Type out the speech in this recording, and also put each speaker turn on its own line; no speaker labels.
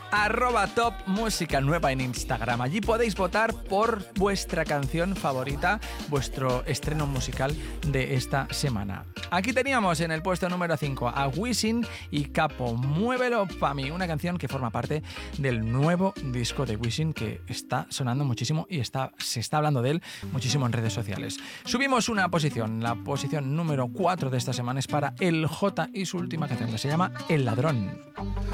@topmusicanueva en Instagram. Allí podéis votar por vuestra canción favorita, vuestro estreno musical de esta semana. Aquí teníamos en el puesto número 5 a Wisin y Capo, Muévelo pa' mí, una canción que forma parte del nuevo disco de Wisin que está sonando muchísimo y se está hablando de él muchísimo en redes sociales. Subimos una posición, la posición número 4 de esta semana es para El Jota y su última canción que se llama El Ladrón.